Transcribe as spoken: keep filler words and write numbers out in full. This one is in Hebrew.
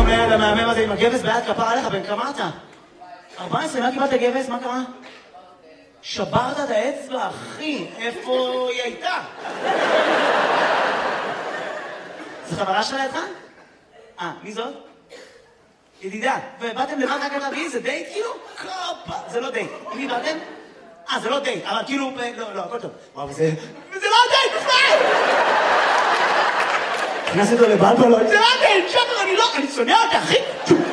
המאמן, המאמן הזה עם הגבס ביד כפר עליך, בן כמה אתה? ארבע עשרה, מה קיבלת גבס? מה קרה? שברת את האצבע, אחי, איפה היא הייתה? זו חברה שלה לידך? אה, מי זאת? ידידה. ובאתם לבד רק להביא, זה דייט כאילו? קופה, זה לא דייט. עם מי באתם? אה, זה לא דייט, אבל כאילו, לא, לא, הכל טוב. וואו, זה... זה לא דייט בכלל! נכנס אותו לבלבלות, זה לא דייט, שפר, אני לא, אני שונא אותה, אחי!